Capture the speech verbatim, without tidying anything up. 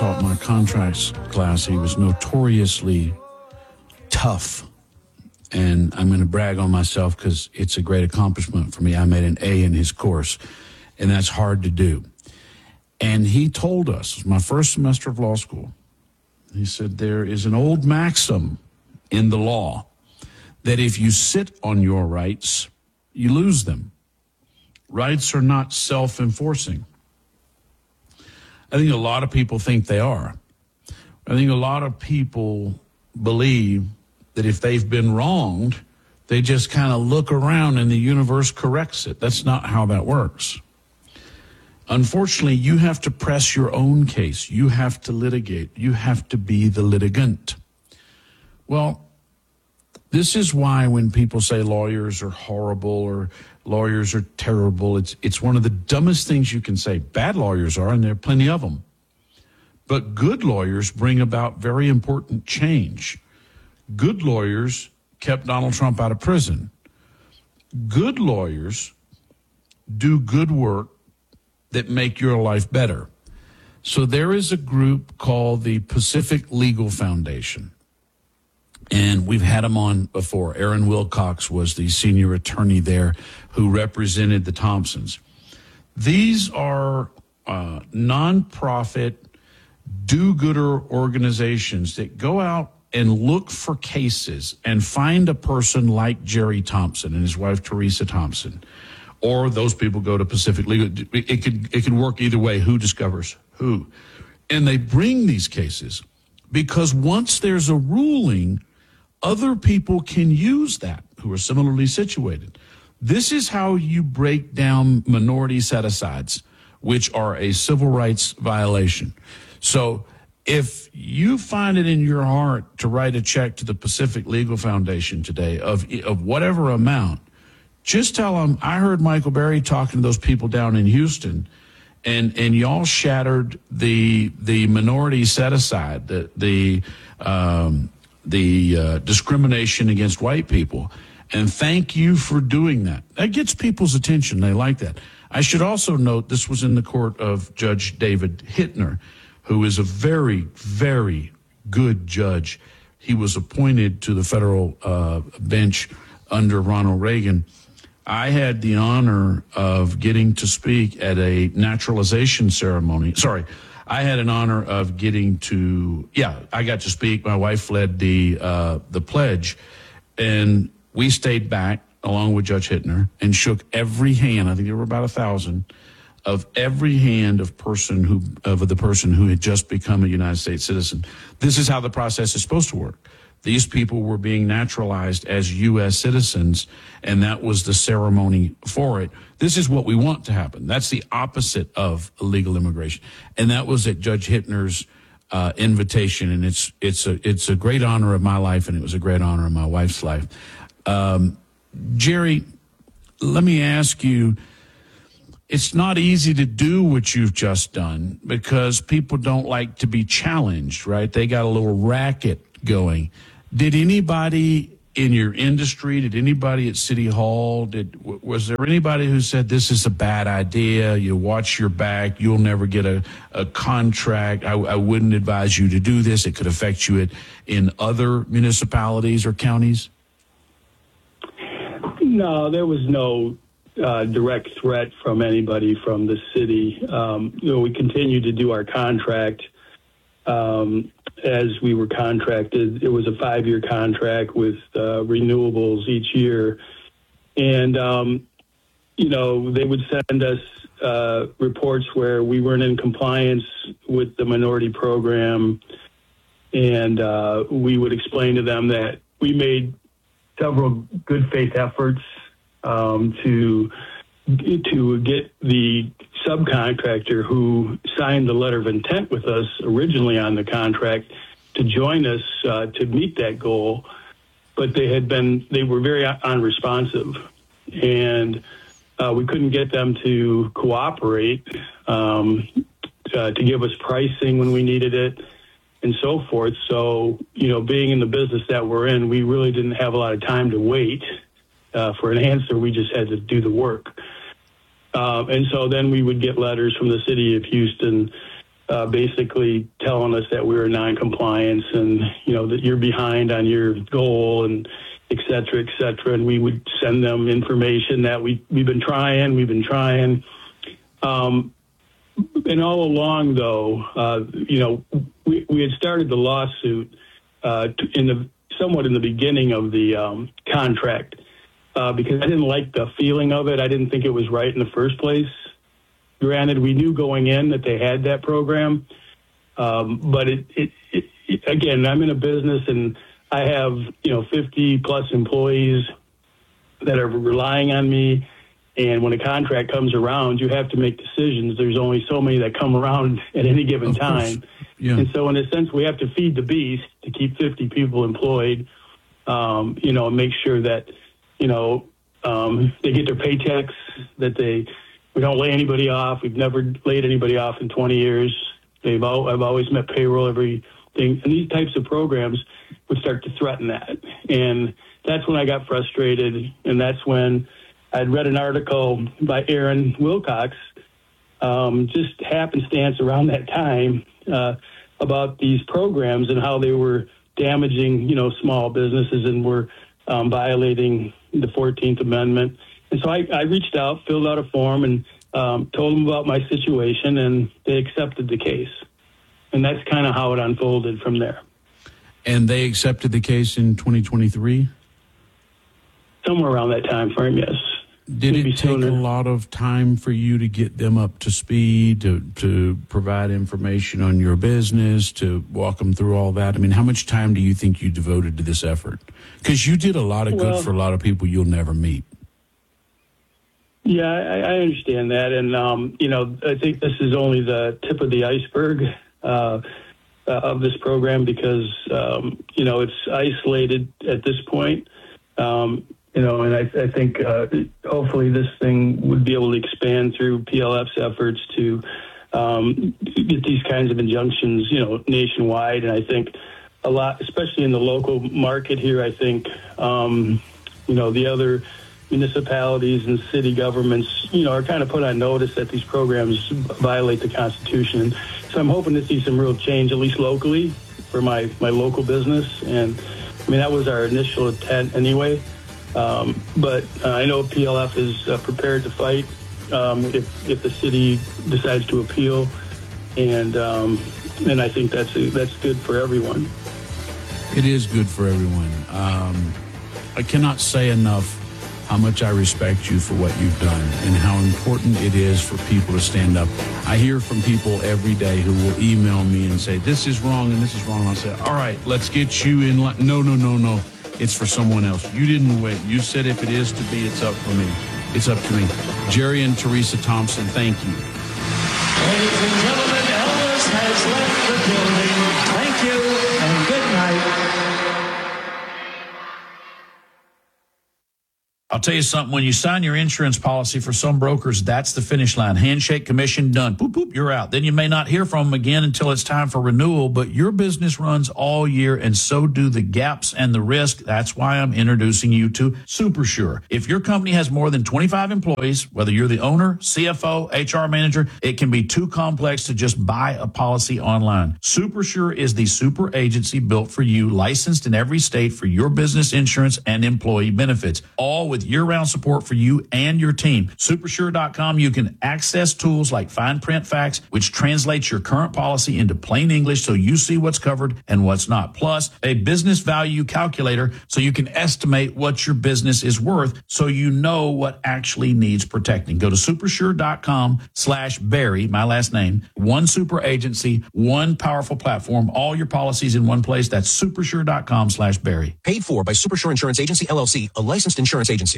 taught my contracts class, he was notoriously tough. And I'm going to brag on myself because it's a great accomplishment for me. I made an A in his course, and that's hard to do. And he told us, it was my first semester of law school, he said, there is an old maxim in the law that if you sit on your rights, you lose them. Rights are not self-enforcing. I think a lot of people think they are. I think a lot of people believe that if they've been wronged, they just kind of look around and the universe corrects it. That's not how that works. Unfortunately, you have to press your own case. You have to litigate. You have to be the litigant. Well, this is why when people say lawyers are horrible or lawyers are terrible, it's it's one of the dumbest things you can say. Bad lawyers are, and there are plenty of them. But good lawyers bring about very important change. Good lawyers kept Donald Trump out of prison. Good lawyers do good work that make your life better. So there is a group called the Pacific Legal Foundation. And we've had them on before. Aaron Wilcox was the senior attorney there who represented the Thompsons. These are uh, nonprofit, do-gooder organizations that go out and look for cases and find a person like Jerry Thompson and his wife, Teresa Thompson, or those people go to Pacific Legal. It could, it could work either way. Who discovers who? And they bring these cases because once there's a ruling, other people can use that who are similarly situated. This is how you break down minority set-asides, which are a civil rights violation. So if you find it in your heart to write a check to the Pacific Legal Foundation today of of whatever amount, just tell them, I heard Michael Berry talking to those people down in Houston, and and y'all shattered the the minority set-aside, the the um, the uh, discrimination against white people, and thank you for doing that. That gets people's attention. They like that. I should also note this was in the court of Judge David Hittner, who is a very, very good judge. He was appointed to the federal uh, bench under Ronald Reagan. I had the honor of getting to speak at a naturalization ceremony. Sorry, I had an honor of getting to, yeah, I got to speak. My wife led the uh, the pledge, and we stayed back along with Judge Hittner and shook every hand. I think there were about a thousand of every hand of person who of the person who had just become a United States citizen. This is how the process is supposed to work. These people were being naturalized as U S citizens, and that was the ceremony for it. This is what we want to happen. That's the opposite of illegal immigration, and that was at Judge Hittner's uh, invitation. And it's it's a it's a great honor of my life, and it was a great honor of my wife's life. Um, Jerry, let me ask you. It's not easy to do what you've just done because people don't like to be challenged, right? They got a little racket going. Did anybody in your industry, did anybody at City Hall, did was there anybody who said this is a bad idea, you watch your back, you'll never get a, a contract, I, I wouldn't advise you to do this, it could affect you at, in other municipalities or counties? No, there was no Uh, direct threat from anybody from the city. Um, you know, we continued to do our contract um, as we were contracted. It was a five-year contract with uh, renewables each year. And, um, you know, they would send us uh, reports where we weren't in compliance with the minority program. And uh, we would explain to them that we made several good faith efforts Um, to to get the subcontractor who signed the letter of intent with us originally on the contract to join us uh, to meet that goal, but they had been they were very unresponsive, and uh, we couldn't get them to cooperate um, uh, to give us pricing when we needed it, and so forth. So, you know, being in the business that we're in, we really didn't have a lot of time to wait. Uh, for an answer, we just had to do the work. Uh, and so then we would get letters from the city of Houston uh, basically telling us that we were non-compliance and, you know, that you're behind on your goal and et cetera, et cetera. And we would send them information that we, we've been trying, we've been trying. Um, and all along, though, uh, you know, we, we had started the lawsuit uh, in the somewhat in the beginning of the um, contract uh, because I didn't like the feeling of it. I didn't think it was right in the first place. Granted, we knew going in that they had that program, um, but it, it, it, it, again, I'm in a business and I have, you know, fifty plus employees that are relying on me. And when a contract comes around, you have to make decisions. There's only so many that come around at any given of time. Yeah. And so in a sense, we have to feed the beast to keep fifty people employed, um, you know, and make sure that, you know, um, they get their paychecks, that they, we don't lay anybody off. We've never laid anybody off in twenty years. They've all, I've always met payroll, everything. And these types of programs would start to threaten that. And that's when I got frustrated. And that's when I'd read an article by Aaron Wilcox, um, just happenstance around that time, uh, about these programs and how they were damaging, you know, small businesses and were um, violating the fourteenth Amendment. And so I, I reached out, filled out a form, and um, told them about my situation, and they accepted the case. And that's kind of how it unfolded from there. And they accepted the case in twenty twenty-three? Somewhere around that time frame, yes. Did Maybe it take sooner. a lot of time for you to get them up to speed, to, to provide information on your business, to walk them through all that? I mean, how much time do you think you devoted to this effort? Because you did a lot of Well, good for a lot of people you'll never meet. Yeah, I, I understand that. And, um, you know, I think this is only the tip of the iceberg uh, uh, of this program because, um, you know, it's isolated at this point. Um, you know, and I, I think uh, hopefully this thing would be able to expand through P L F's efforts to um, get these kinds of injunctions, you know, nationwide. And I think a lot, especially in the local market here, I think, um, you know, the other municipalities and city governments, you know, are kind of put on notice that these programs violate the Constitution. So I'm hoping to see some real change, at least locally, for my, my local business. And, I mean, that was our initial intent anyway. Um, but uh, I know P L F is uh, prepared to fight um, if, if the city decides to appeal. And um, and I think that's that's good for everyone. It is good for everyone. Um, I cannot say enough how much I respect you for what you've done and how important it is for people to stand up. I hear from people every day who will email me and say, this is wrong and this is wrong. And I'll say, all right, let's get you in line. No, no, no, no. It's for someone else. You didn't wait. You said if it is to be, it's up for me. It's up to me. Jerry and Teresa Thompson, thank you. Ladies and gentlemen, Elvis has left the building. Thank you and good night. I'll tell you something, when you sign your insurance policy for some brokers, that's the finish line. Handshake, commission, done. Boop, boop, you're out. Then you may not hear from them again until it's time for renewal, but your business runs all year and so do the gaps and the risk. That's why I'm introducing you to SuperSure. If your company has more than twenty-five employees, whether you're the owner, C F O, H R manager, it can be too complex to just buy a policy online. SuperSure is the super agency built for you, licensed in every state for your business insurance and employee benefits, all with year-round support for you and your team. Supersure dot com, you can access tools like fine print facts, which translates your current policy into plain English so you see what's covered and what's not. Plus, a business value calculator so you can estimate what your business is worth so you know what actually needs protecting. Go to supersure dot com slash Barry, my last name, one super agency, one powerful platform, all your policies in one place. That's supersure dot com slash Barry. Paid for by Supersure Insurance Agency, L L C, a licensed insurance agency.